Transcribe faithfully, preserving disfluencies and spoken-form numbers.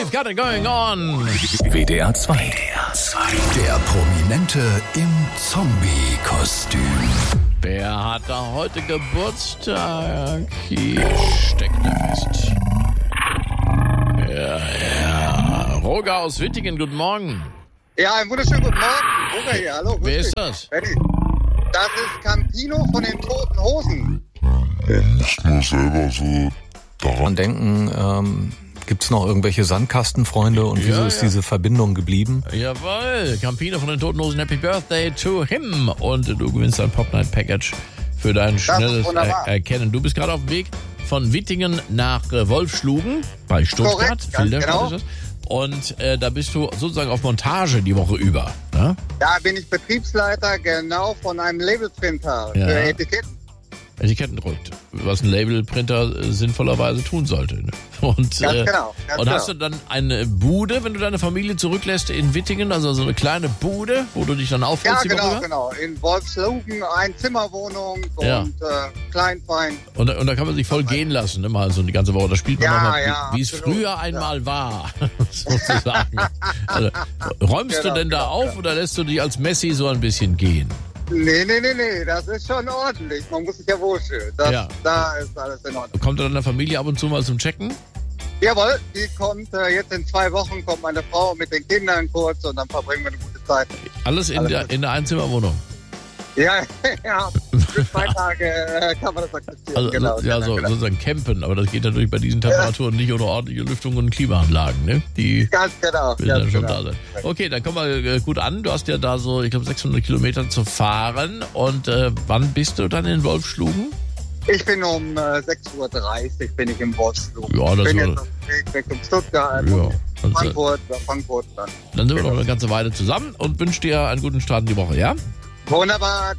I've got it going on. W D R zwei. Der Prominente im Zombie-Kostüm. Wer hat da heute Geburtstag? Hier steckt er fest. Ja, ja. Roger aus Wittingen, guten Morgen. Ja, einen wunderschönen guten Morgen. Roger hier, hallo. Wer ist das? Eddie. Das ist Campino von den Toten Hosen. Man muss nur selber so daran denken, ähm, gibt es noch irgendwelche Sandkastenfreunde und wieso Ja, ist ja. diese Verbindung geblieben? Jawohl, Campino von den Toten Hosen, Happy Birthday to him. Und du gewinnst ein Pop Night Package für dein schnelles wunderbar. er Erkennen. Du bist gerade auf dem Weg von Wittingen nach äh, Wolfschlugen bei Stuttgart. Korrekt, ganz Filderstadt genau. ist das. Und äh, da bist du sozusagen auf Montage die Woche über. Ne? Da bin ich Betriebsleiter genau von einem Labelprinter Ja. für Etiketten. Etiketten drückt, was ein Labelprinter äh, sinnvollerweise tun sollte. Ne? Und, Ganz äh, genau, ganz und hast du genau. dann eine Bude, wenn du deine Familie zurücklässt in Wittingen, also so eine kleine Bude, wo du dich dann Ja, aufhältst die Woche genau, über? genau. In Wolfslugen, Einzimmerwohnung Ja. und äh, klein, fein. Und, und da kann man sich voll gehen lassen, ne? Mal so die ganze Woche. Da spielt man Ja, nochmal, ja, wie, wie es absolut, früher einmal war, sozusagen. Also, räumst Genau, du denn da genau, auf oder lässt du dich als Messi so ein bisschen gehen? Nee, nee, nee, nee, das ist schon ordentlich. Man muss sich ja wohlfühlen. Das, Ja. Da ist alles in Ordnung. Kommt deine Familie ab und zu mal zum Checken? Jawohl, die kommt äh, jetzt in zwei Wochen, kommt meine Frau mit den Kindern kurz und dann verbringen wir eine gute Zeit. Alles in, Alles der, gut. in der Einzimmerwohnung? Ja, ja, für zwei Tage äh, kann man das akzeptieren. Also, genau, ja, genau, so, genau. sozusagen campen, aber das geht natürlich bei diesen Temperaturen nicht ohne ordentliche Lüftung und Klimaanlagen, ne? Die Ganz genau. will Ganz dann schon genau. da sein. Okay, dann kommen wir äh, gut an. Du hast ja da so, ich glaube, sechshundert Kilometer zu fahren. Und äh, wann bist du dann in Wolfschlugen? Ich bin um äh, sechs Uhr dreißig bin ich im Wolfsflug. Ja, das bin war- jetzt auf dem Weg weg um Stuttgart, Ja, und also- Frankfurt, äh, Frankfurt dann. Dann sind wir noch eine ganze Weile zusammen und wünsche dir einen guten Start in die Woche, ja? Wunderbar,